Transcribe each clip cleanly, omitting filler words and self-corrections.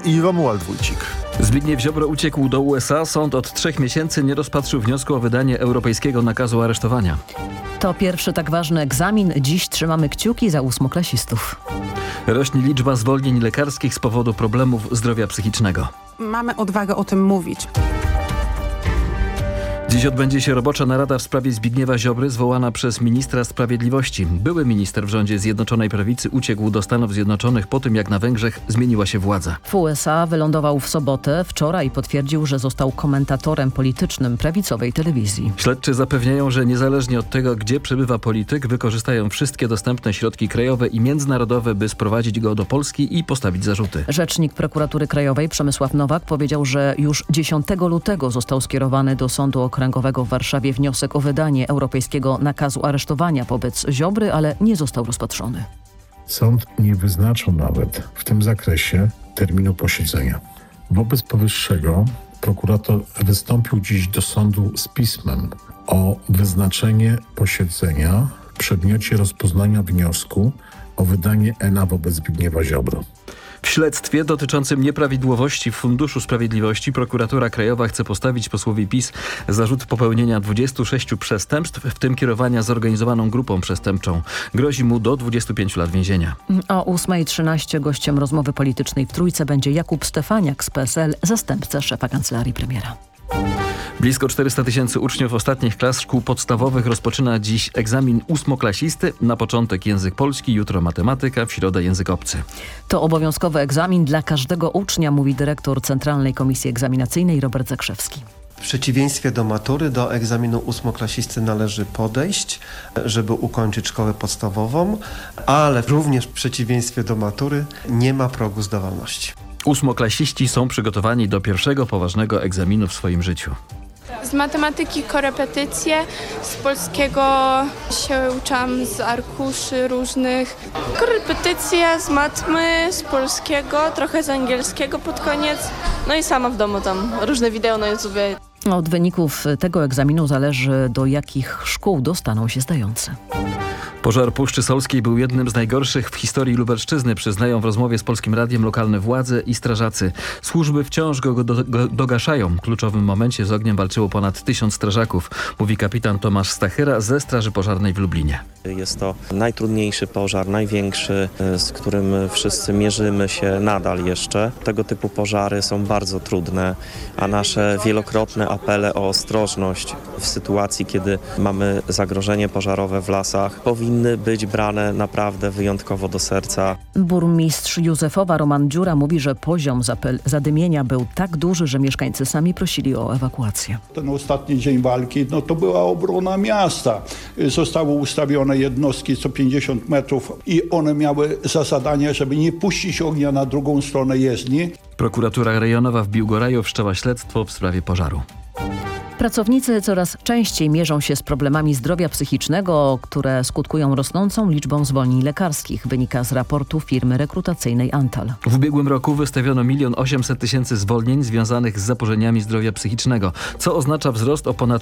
i Romuald Wójcik. Zbigniew Ziobro uciekł do USA. Sąd od 3 miesięcy nie rozpatrzył wniosku o wydanie europejskiego nakazu aresztowania. To pierwszy tak ważny egzamin. Dziś trzymamy kciuki za ósmoklasistów. Rośnie liczba zwolnień lekarskich z powodu problemów zdrowia psychicznego. Mamy odwagę o tym mówić. Dziś odbędzie się robocza narada w sprawie Zbigniewa Ziobry zwołana przez ministra sprawiedliwości. Były minister w rządzie Zjednoczonej Prawicy uciekł do Stanów Zjednoczonych po tym, jak na Węgrzech zmieniła się władza. W USA wylądował w sobotę. Wczoraj potwierdził, że został komentatorem politycznym prawicowej telewizji. Śledczy zapewniają, że niezależnie od tego, gdzie przebywa polityk, wykorzystają wszystkie dostępne środki krajowe i międzynarodowe, by sprowadzić go do Polski i postawić zarzuty. Rzecznik Prokuratury Krajowej Przemysław Nowak powiedział, że już 10 lutego został skierowany do Sądu Okręgowego w Warszawie wniosek o wydanie europejskiego nakazu aresztowania wobec Ziobry, ale nie został rozpatrzony. Sąd nie wyznaczył nawet w tym zakresie terminu posiedzenia. Wobec powyższego prokurator wystąpił dziś do sądu z pismem o wyznaczenie posiedzenia w przedmiocie rozpoznania wniosku o wydanie ENA wobec Zbigniewa Ziobry. W śledztwie dotyczącym nieprawidłowości w Funduszu Sprawiedliwości prokuratura krajowa chce postawić posłowi PiS zarzut popełnienia 26 przestępstw, w tym kierowania zorganizowaną grupą przestępczą. Grozi mu do 25 lat więzienia. O 8:13 gościem rozmowy politycznej w Trójce będzie Jakub Stefaniak z PSL, zastępca szefa kancelarii premiera. Blisko 400 000 uczniów ostatnich klas szkół podstawowych rozpoczyna dziś egzamin ósmoklasisty. Na początek język polski, jutro matematyka, w środę język obcy. To obowiązkowy egzamin dla każdego ucznia, mówi dyrektor Centralnej Komisji Egzaminacyjnej Robert Zakrzewski. W przeciwieństwie do matury, do egzaminu ósmoklasisty należy podejść, żeby ukończyć szkołę podstawową, ale również w przeciwieństwie do matury nie ma progu zdawalności. Ósmoklasiści są przygotowani do pierwszego poważnego egzaminu w swoim życiu. Z matematyki korepetycje, z polskiego się uczyłam z arkuszy różnych. Korepetycje z matmy, z polskiego, trochę z angielskiego pod koniec. No i sama w domu tam różne wideo na YouTubie. Od wyników tego egzaminu zależy, do jakich szkół dostaną się zdający. Pożar Puszczy Solskiej był jednym z najgorszych w historii Lubelszczyzny, przyznają w rozmowie z Polskim Radiem lokalne władze i strażacy. Służby wciąż go dogaszają. W kluczowym momencie z ogniem walczyło ponad 1000 strażaków, mówi kapitan Tomasz Stachyra ze Straży Pożarnej w Lublinie. Jest to najtrudniejszy pożar, największy, z którym wszyscy mierzymy się nadal jeszcze. Tego typu pożary są bardzo trudne, a nasze wielokrotne apele o ostrożność w sytuacji, kiedy mamy zagrożenie pożarowe w lasach, powinny być brane naprawdę wyjątkowo do serca. Burmistrz Józefowa Roman Dziura mówi, że poziom zadymienia był tak duży, że mieszkańcy sami prosili o ewakuację. Ten ostatni dzień walki, to była obrona miasta. Zostały ustawione jednostki co 50 metrów i one miały za zadanie, żeby nie puścić ognia na drugą stronę jezdni. Prokuratura rejonowa w Biłgoraju wszczęła śledztwo w sprawie pożaru. Pracownicy coraz częściej mierzą się z problemami zdrowia psychicznego, które skutkują rosnącą liczbą zwolnień lekarskich, wynika z raportu firmy rekrutacyjnej Antal. W ubiegłym roku wystawiono 1 800 000 zwolnień związanych z zaburzeniami zdrowia psychicznego, co oznacza wzrost o ponad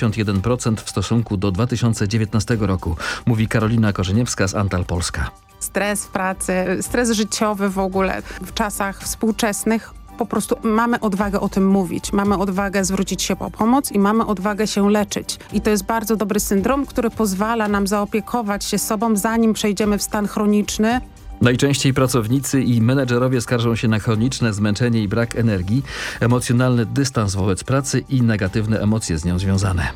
51% w stosunku do 2019 roku, mówi Karolina Korzeniewska z Antal Polska. Stres w pracy, stres życiowy w ogóle w czasach współczesnych. Po prostu mamy odwagę o tym mówić, mamy odwagę zwrócić się po pomoc i mamy odwagę się leczyć. I to jest bardzo dobry syndrom, który pozwala nam zaopiekować się sobą, zanim przejdziemy w stan chroniczny. Najczęściej pracownicy i menedżerowie skarżą się na chroniczne zmęczenie i brak energii, emocjonalny dystans wobec pracy i negatywne emocje z nią związane.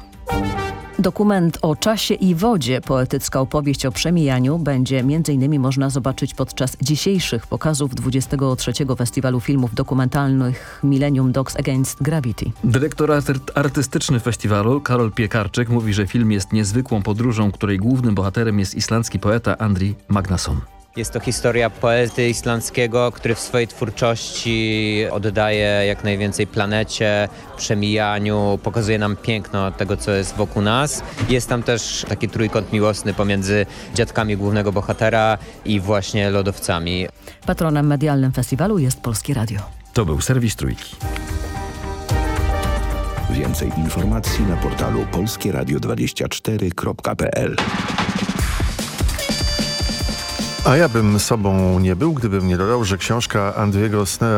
Dokument o czasie i wodzie, poetycka opowieść o przemijaniu, będzie m.in. można zobaczyć podczas dzisiejszych pokazów 23. Festiwalu Filmów Dokumentalnych Millennium Dogs Against Gravity. Dyrektor artystyczny festiwalu Karol Piekarczyk mówi, że film jest niezwykłą podróżą, której głównym bohaterem jest islandzki poeta Andri Magnason. Jest to historia poety islandzkiego, który w swojej twórczości oddaje jak najwięcej planecie, przemijaniu, pokazuje nam piękno tego, co jest wokół nas. Jest tam też taki trójkąt miłosny pomiędzy dziadkami głównego bohatera i właśnie lodowcami. Patronem medialnym festiwalu jest Polskie Radio. To był serwis Trójki. Więcej informacji na portalu polskieradio24.pl. A ja bym sobą nie był, gdybym nie dodał, że książka Andriego Snera